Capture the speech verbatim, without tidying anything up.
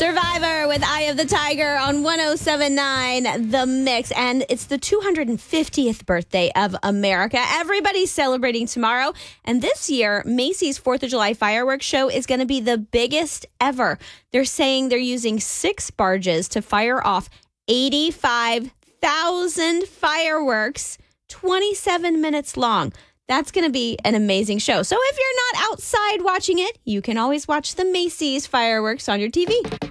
Survivor with Eye of the Tiger on one oh seven point nine The Mix. And it's the two hundred fiftieth birthday of America. Everybody's celebrating tomorrow. And this year, Macy's fourth of July fireworks show is going to be the biggest ever. They're saying they're using six barges to fire off eighty-five thousand fireworks, twenty-seven minutes long. That's going to be an amazing show. So if you're not outside watching it, you can always watch the Macy's fireworks on your T V.